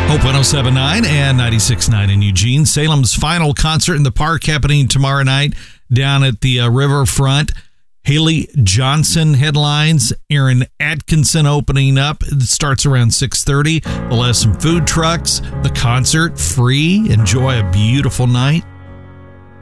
Hope 107.9 and 96.9 in Eugene. Salem's final concert in the park happening tomorrow night down at the riverfront. Haley Johnson headlines, Aaron Atkinson opening up. It starts around 6:30. They'll have some food trucks. The concert free. Enjoy a beautiful night.